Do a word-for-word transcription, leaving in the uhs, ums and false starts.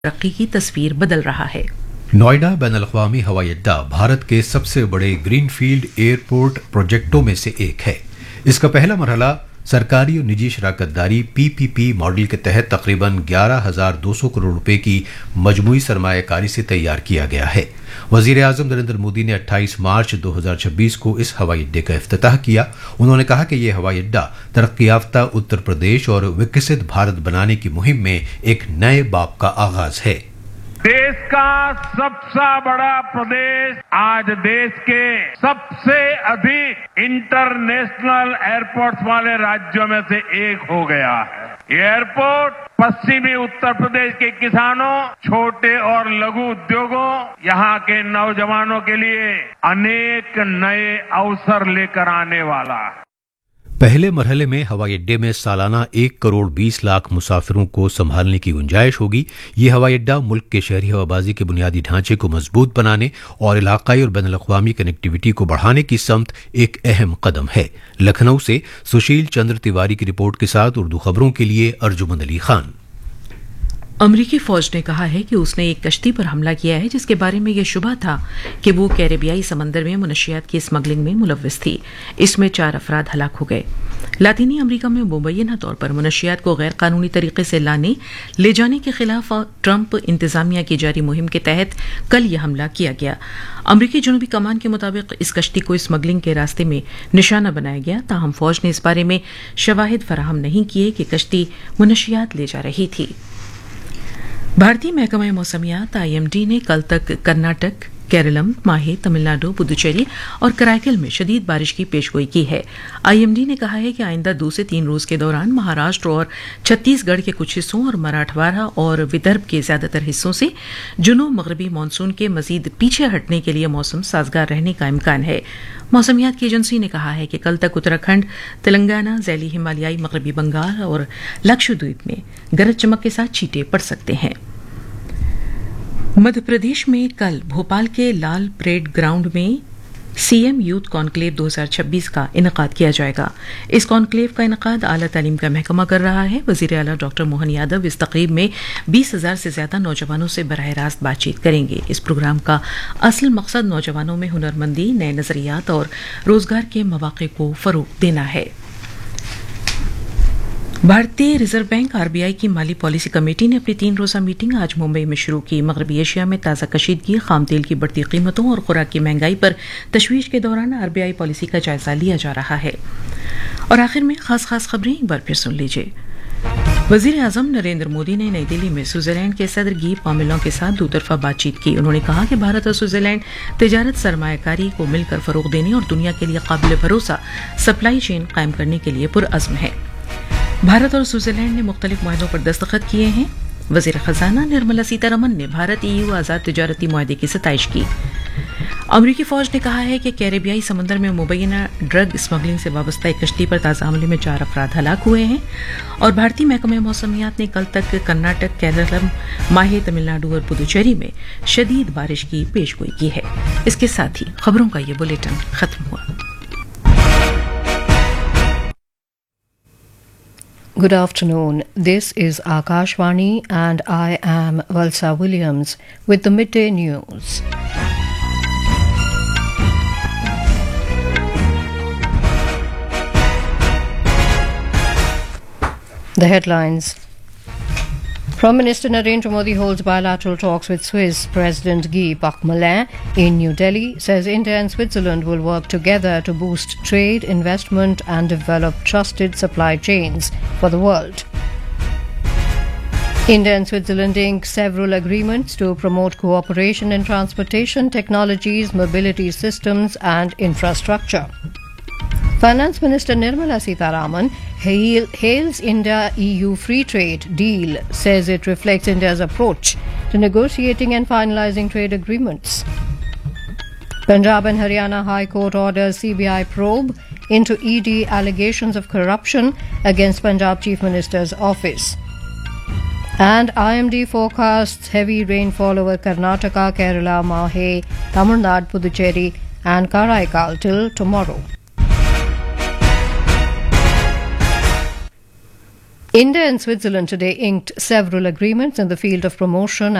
तरक्की की तस्वीर बदल रहा है। नोएडा बैनुल-अक़वामी हवाई अड्डा भारत के सबसे बड़े ग्रीनफील्ड एयरपोर्ट प्रोजेक्टों में से एक है। इसका पहला मरहला सरकारी और निजी शराकतदारी पीपीपी मॉडल के तहत तकरीबन ग्यारह हजार दो सौ करोड़ रुपए की मजमूई सरमायाकारी से तैयार किया गया है। वजीर आजम नरेंद्र मोदी ने अट्ठाईस मार्च दो हजार छब्बीस को इस हवाई अड्डे का इफ्तिताह किया। उन्होंने कहा कि यह हवाई अड्डा तरक्की याफ्ता उत्तर प्रदेश और विकसित भारत बनाने की मुहिम में एक नए बाब का आगाज है। देश का सबसे बड़ा प्रदेश आज देश के सबसे अधिक इंटरनेशनल एयरपोर्ट्स वाले राज्यों में से एक हो गया है। ये एयरपोर्ट पश्चिमी उत्तर प्रदेश के किसानों, छोटे और लघु उद्योगों, यहाँ के नौजवानों के लिए अनेक नए अवसर लेकर आने वाला है। पहले मरहले में हवाई अड्डे में सालाना एक करोड़ बीस लाख मुसाफिरों को संभालने की गुंजाइश होगी। ये हवाई अड्डा मुल्क के शहरी हवाबाजी के बुनियादी ढांचे को मजबूत बनाने और इलाकाई और बैनुल-अक़वामी कनेक्टिविटी को बढ़ाने की समत एक अहम कदम है। लखनऊ से सुशील चंद्र तिवारी की रिपोर्ट के साथ उर्दू खबरों के लिए अर्जुमन अली खान। अमरीकी फौज ने कहा है कि उसने एक कश्ती पर हमला किया है जिसके बारे में यह शुबा था कि वो कैरेबियाई समंदर में मुनशियात की स्मगलिंग में मुलव्विस थी। इसमें चार अफराद हलाक हो गए। लातीनी अमरीका में मुबैना तौर पर मुनशियात को गैर कानूनी तरीके से लाने ले जाने के खिलाफ ट्रंप इंतजामिया की जारी मुहिम के तहत कल यह हमला किया गया। अमरीकी जनूबी कमान के मुताबिक इस कश्ती को स्मगलिंग के रास्ते में निशाना बनाया गया। ताहम फौज ने इस बारे में शवाहिद फराहम नहीं किए कि कश्ती मुनशियात ले जा रही थी। भारतीय महकमा मौसमियात आईएमडी ने कल तक कर्नाटक, केरलम, माहे, तमिलनाडु, पुदुचेरी और कराईकल में शदीद बारिश की पेशगोई की है। आईएमडी ने कहा है कि आइंदा दो से तीन रोज के दौरान महाराष्ट्र और छत्तीसगढ़ के कुछ हिस्सों और मराठवाड़ा और विदर्भ के ज्यादातर हिस्सों से जुनूब मगरबी मानसून के मजीद पीछे हटने के लिए मौसम साजगार रहने का इम्कान है। मौसमियात की एजेंसी ने कहा है कि कल तक उत्तराखंड, तेलंगाना, ज़ैली हिमालयाई मगरबी बंगाल और लक्षद्वीप में गरज चमक के साथ छींटे पड़ सकते हैं। मध्य प्रदेश में कल भोपाल के लाल परेड ग्राउंड में सीएम यूथ कॉन्क्लेव दो हजार छब्बीस का इनेकाद किया जाएगा। इस कॉन्क्लेव का इनेकाद आला तालीम का महकमा कर रहा है। वजीर आला डॉक्टर मोहन यादव इस तकरीब में बीस हजार से ज्यादा नौजवानों से बराह रास्त बातचीत करेंगे। इस प्रोग्राम का असल मकसद नौजवानों में हुनरमंदी, नए नजरियात और रोजगार के मौके को फरोग देना है। भारतीय रिजर्व बैंक आरबीआई की माली पॉलिसी कमेटी ने अपनी तीन रोजा मीटिंग आज मुंबई में शुरू की। मगरबी एशिया में ताज़ा कशीदगी, खाम तेल की बढ़ती कीमतों और खुराक की महंगाई पर तशवीश के दौरान आरबीआई पॉलिसी का जायजा लिया जा रहा है। और आखिर में खास खास खबरें एक बार फिर सुन लीजिए। वजीर आजम नरेंद्र मोदी ने नई दिल्ली में स्विट्जरलैंड के सदर गी पामेलों के साथ दोतरफा बातचीत की। उन्होंने कहा कि भारत और स्विट्जरलैंड तिजारत, सरमायाकारी को मिलकर फरोग देने और दुनिया के लिए काबिल भरोसा सप्लाई चेन कायम करने के लिए पुरअज़्म है। भारत और स्विट्जरलैंड ने मुख्तलिफ मुआहदों पर दस्तखत किए हैं। वजीर खजाना निर्मला सीतारमन ने भारत ईयू आजाद तिजारती मुआहदे की सताइश की। अमरीकी फौज ने कहा है कि कैरेबियाई समंदर में मुबैना ड्रग स्मगलिंग से वाबस्ता एक कश्ती पर ताज़ा हमले में चार अफराद हलाक हुए हैं। और भारतीय महकमा मौसमियात ने कल तक कर्नाटक, केरलम, माहे, तमिलनाडु और पुदुचेरी में शदीद बारिश की पेशगोई की है। इसके साथ ही खबरों का ये बुलेटिन खत्म हुआ। Good afternoon. This is Akashvani and I am Valsa Williams with the midday news. The headlines. Prime Minister Narendra Modi holds bilateral talks with Swiss President Guy Parmelin in New Delhi, says India and Switzerland will work together to boost trade, investment and develop trusted supply chains for the world. India and Switzerland ink several agreements to promote cooperation in transportation, technologies, mobility systems and infrastructure. Finance Minister Nirmala Sitharaman hail, hails India-E U free trade deal, says it reflects India's approach to negotiating and finalising trade agreements. Punjab and Haryana High Court orders C B I probe into E D allegations of corruption against Punjab Chief Minister's office. And I M D forecasts heavy rainfall over Karnataka, Kerala, Mahe, Tamil Nadu, Puducherry and Karaikal till tomorrow. India and Switzerland today inked several agreements in the field of promotion